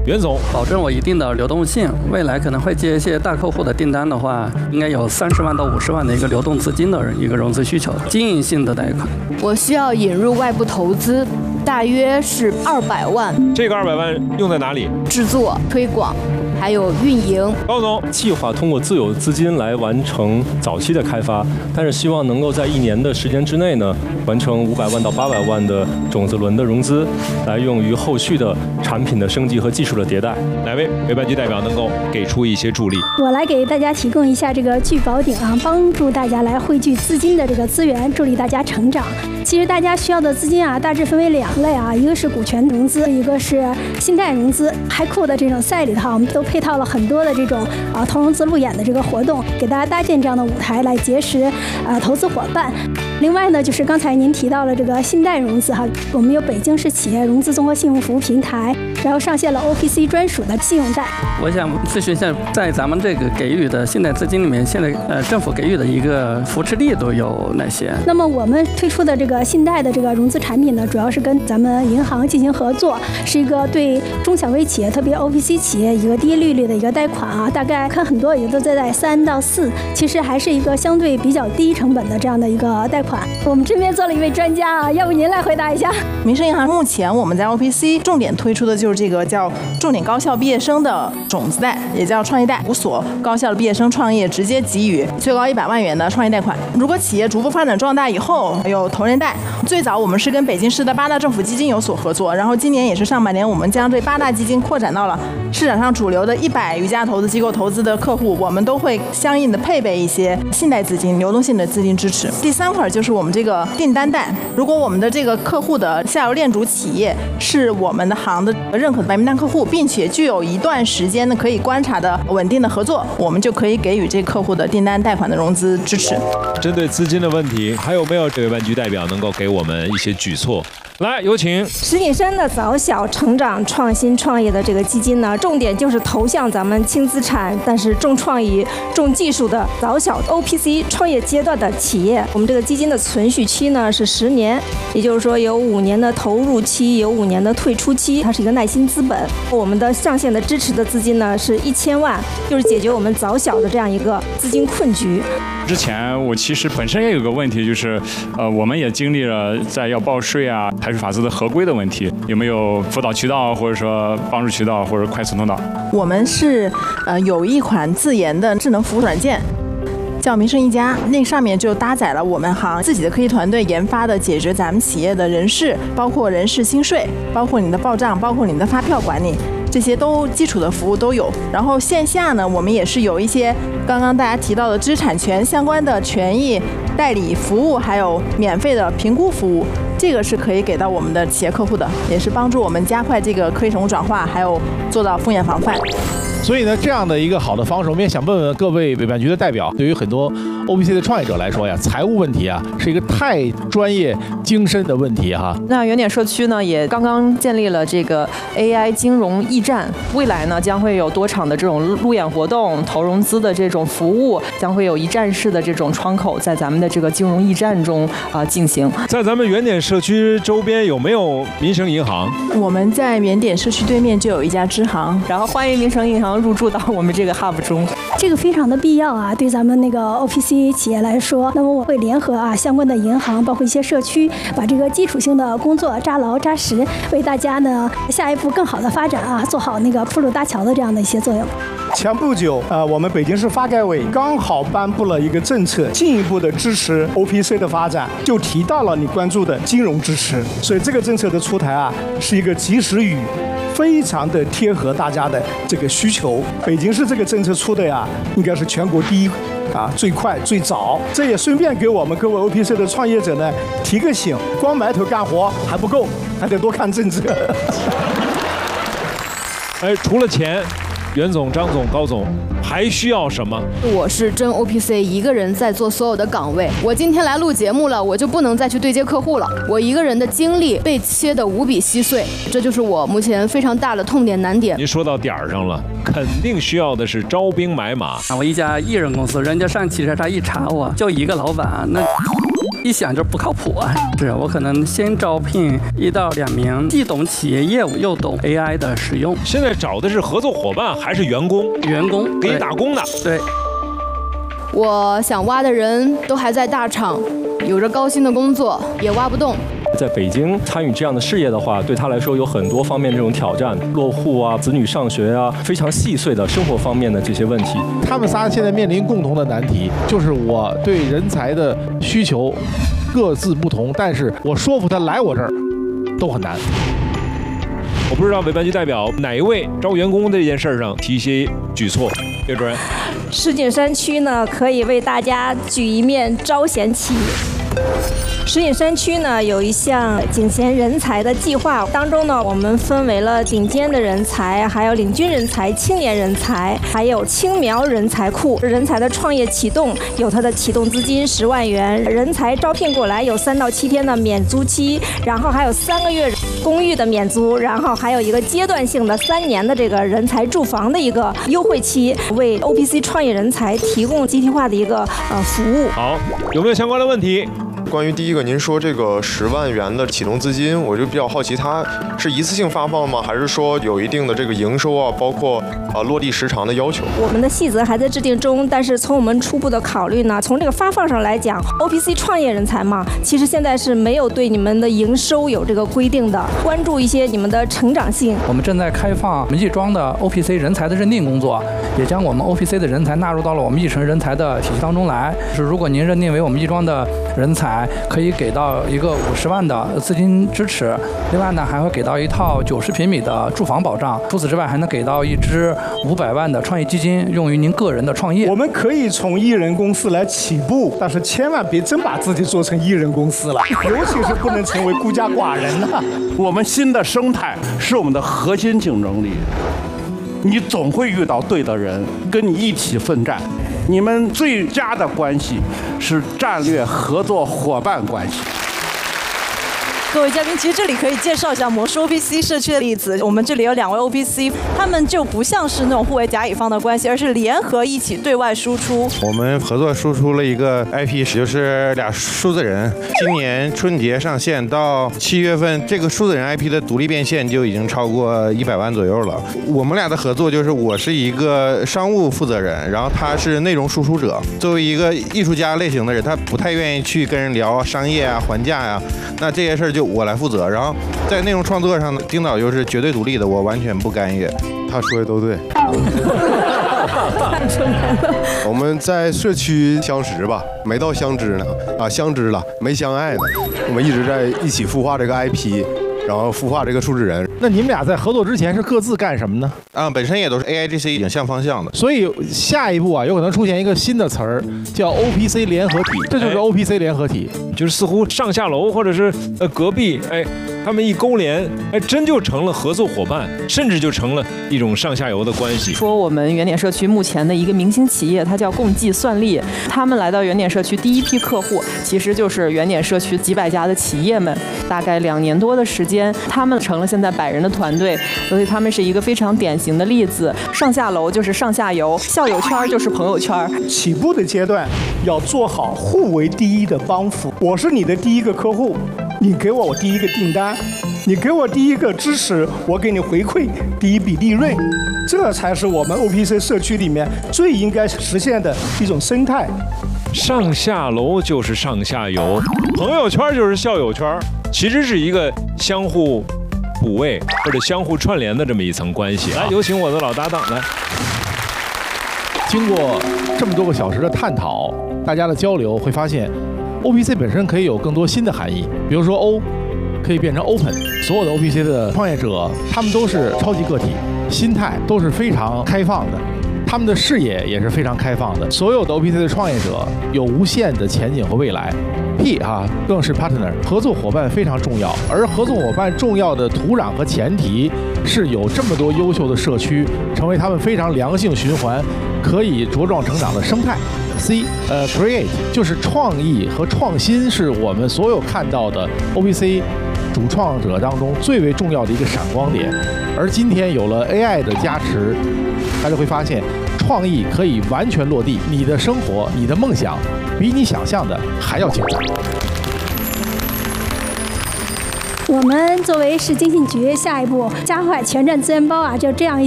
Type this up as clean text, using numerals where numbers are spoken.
袁总， 保证我一定的流动性，未来可能会接一些大客户的订单的话，应该有30万到50万的一个流动资金的一个融资需求，经营性的贷款。 我需要引入外部投资，大约是200万。 这个200万用在哪里？ 制作、推广，还有运营。 高总， 计划通过自有资金来完成早期的开发，但是希望能够在1年的时间之内呢，完成500万到800万的种子轮的融资，来用于后续的产品的升级和技术的迭代。 哪位委办局代表能够给出一些助力？ 我来给大家提供一下这个聚宝鼎啊，帮助大家来汇聚资金的这个资源，助力大家成长。其实大家需要的资金啊，大致分为2类啊，一个是股权融资，一个是信贷融资。海库的这种赛里头，我们都配套了很多的这种投融资路演的这个活动，给大家搭建这样的舞台来结识投资伙伴。另外呢，就是刚才您提到了这个信贷融资哈，我们有北京市企业融资综合信用服务平台，然后上线了 OPC 专属的信用贷。 我想咨询一下，在咱们这个给予的信贷资金里面，现在政府给予的一个扶持力度有哪些？ 那么我们推出的这个信贷的这个融资产品呢，主要是跟咱们银行进行合作，是一个对中小微企业，特别 OPC 企业一个低利率的一个贷款啊，大概看很多也都在3到4，其实还是一个相对比较低成本的这样的一个贷款。我们这边做了一位专家啊，要不您来回答一下？ 民生银行目前我们在 OPC 重点推出的就是这个叫重点高校毕业生的种子贷，也叫创业贷，5所高校的毕业生创业直接给予最高100万元的创业贷款。如果企业逐步发展壮大以后，有投人贷。最早我们是跟北京市的8大政府基金有所合作，然后今年也是上半年，我们将这8大基金扩展到了市场上主流的100余家投资机构投资的客户，我们都会相应的配备一些信贷资金、流动性的资金支持。第3块就是我们这个订单贷，如果我们的这个客户的下游链主企业是我们的行的认可的白名单客户，并且具有一段时间的可以观察的稳定的合作，我们就可以给予这个客户的订单贷款的融资支持。 针对资金的问题，还有没有委办局代表能够给我们一些举措？来，有请。 石景山的早小成长创新创业的这个基金呢，重点就是投向咱们轻资产但是重创意、重技术的早小 OPC 创业阶段的企业。我们这个基金的存续期呢是10年，也就是说有5年的投入期，有5年的退出期，它是一个耐心资本。我们的上线的支持的资金呢是1000万，就是解决我们早小的这样一个资金困局。 之前我其实本身也有个问题，就是我们也经历了在要报税啊、排税法则的合规的问题，有没有辅导渠道，或者说帮助渠道，或者快速通道？ 我们是有一款自研的智能服务软件，叫民生一家，那上面就搭载了我们行自己的科技团队研发的解决咱们企业的人事，包括人事薪税，包括你的报账，包括你的发票管理。这些都基础的服务都有。然后线下呢，我们也是有一些刚刚大家提到的知识产权相关的权益代理服务，还有免费的评估服务，这个是可以给到我们的企业客户的，也是帮助我们加快这个科技成果转化，还有做到风险防范。 所以呢，这样的一个好的方式，我们也想问问各位委办局的代表，对于很多 OPC 的创业者来说呀，财务问题啊是一个太专业精深的问题哈。 那原点社区呢，也刚刚建立了这个 AI 金融驿站，未来呢将会有多场的这种路演活动、投融资的这种服务，将会有一站式的这种窗口在咱们的这个金融驿站中进行。 在咱们原点社区周边有没有民生银行？ 我们在原点社区对面就有一家支行， 然后欢迎民生银行入驻到我们这个 hub 中。 这个非常的必要啊，对咱们那个 OPC 企业来说，那么我会联合相关的银行，包括一些社区，把这个基础性的工作扎牢扎实，为大家呢下一步更好的发展做好那个铺路搭桥的这样的一些作用。 前不久，我们北京市发改委刚好颁布了一个政策，进一步的支持 OPC 的发展，就提到了你关注的金融支持。所以这个政策的出台是一个及时雨，非常的贴合大家的这个需求。北京市这个政策出的应该是全国第一。最快最早，这也顺便给我们各位 OPC 的创业者呢提个醒，光埋头干活还不够，还得多看政策。 除了钱，袁总、张总、高总还需要什么？ 我是真 OPC 一个人在做所有的岗位，我今天来录节目了，我就不能再去对接客户了，我一个人的精力被切得无比稀碎，这就是我目前非常大的痛点难点。 您说到点儿上了，肯定需要的是招兵买马。 我一家艺人公司，人家上企查查一查我就一个老板，那一想就不靠谱啊。是我可能先招聘1到2名既懂企业业务又懂 AI 的使用。 现在找的是合作伙伴还是员工？ 员工给你打工的。 对。 我想挖的人都还在大厂，有着高薪的工作，也挖不动。 在北京参与这样的事业的话，对他来说有很多方面这种挑战，落户啊、子女上学啊，非常细碎的生活方面的这些问题。 他们仨现在面临共同的难题，就是我对人才的需求各自不同，但是我说服他来我这儿都很难。 我不知道委办局代表哪一位招员工这件事上提一些举措，叶主任。 石景山区呢，可以为大家举一面招贤旗。石景山区呢有一项景贤人才的计划，当中呢我们分为了顶尖的人才，还有领军人才、青年人才，还有青苗人才库。人才的创业启动有它的启动资金10万元，人才招聘过来有3到7天的免租期，然后还有3个月公寓的免租，然后还有一个阶段性的3年的这个人才住房的一个优惠期，为 OPC 创业人才提供集体化的一个服务。 好，有没有相关的问题？ 关于第一个，您说这个10万元的启动资金，我就比较好奇，它是一次性发放吗？还是说有一定的这个营收啊，包括落地时长的要求？ 我们的细则还在制定中，但是从我们初步的考虑呢，从这个发放上来讲 ，OPC 创业人才嘛，其实现在是没有对你们的营收有这个规定的，关注一些你们的成长性。 我们正在开放我们亦庄的 OPC 人才的认定工作，也将我们 OPC 的人才纳入到了我们亦城人才的体系当中来。是如果您认定为我们亦庄的人才，可以给到一个50万的资金支持，另外呢还会给到一套90平米的住房保障，除此之外还能给到一支500万的创业基金，用于您个人的创业。 我们可以从一人公司来起步，但是千万别真把自己做成一人公司了，尤其是不能成为孤家寡人了。 我们新的生态是我们的核心竞争力，你总会遇到对的人跟你一起奋战。你们最佳的关系是战略合作伙伴关系。 各位嘉宾，其实这里可以介绍一下魔术 OPC 社区的例子。我们这里有2位 OPC， 他们就不像是那种互为甲乙方的关系，而是联合一起对外输出。 我们合作输出了一个 IP， 就是俩数字人。今年春节上线到7月份，这个数字人 IP 的独立变现就已经超过100万左右了。我们俩的合作就是我是一个商务负责人，然后他是内容输出者。作为一个艺术家类型的人，他不太愿意去跟人聊商业啊、还价呀，那这些事儿就我来负责。然后在内容创作上，丁导就是绝对独立的，我完全不干预。 他说的都对。我们在社区相识吧，没到相知呢，相知了，没相爱呢。我们一直在一起孵化这个 IP， 然后孵化这个数字人。 那你们俩在合作之前是各自干什么呢？ 本身也都是 AIGC 影像方向的， 所以下一步有可能出现一个新的词儿，叫 OPC 联合体，这就是 OPC 联合体， 就是似乎上下楼或者是隔壁，他们一勾连，真就成了合作伙伴，甚至就成了一种上下游的关系。 说我们原点社区目前的一个明星企业，它叫共计算力，他们来到原点社区第一批客户，其实就是原点社区几百家的企业们，大概2年多的时间，他们成了现在100人的团队，所以他们是一个非常典型的例子。上下楼就是上下游，校友圈就是朋友圈。 起步的阶段要做好互为第一的帮扶，我是你的第一个客户，你给我第一个订单，你给我第一个支持，我给你回馈第一笔利润，这才是我们 OPC 社区里面最应该实现的一种生态。 上下楼就是上下游，朋友圈就是校友圈，其实是一个相互补位或者相互串联的这么一层关系。来，有请我的老搭档来。 经过这么多个小时的探讨，大家的交流会发现 ，OPC 本身可以有更多新的含义，比如说 O 可以变成 Open， 所有的 OPC 的创业者，他们都是超级个体，心态都是非常开放的，他们的视野也是非常开放的。所有的 OPC 的创业者有无限的前景和未来。P 更是 partner， 合作伙伴非常重要，而合作伙伴重要的土壤和前提是有这么多优秀的社区，成为他们非常良性循环，可以茁壮成长的生态。C create 就是创意和创新，是我们所有看到的 OPC 主创者当中最为重要的一个闪光点。而今天有了 AI 的加持，大家会发现创意可以完全落地，你的生活、你的梦想比你想象的还要精彩。 我们作为市经信局，下一步加快全站资源包啊，就这样一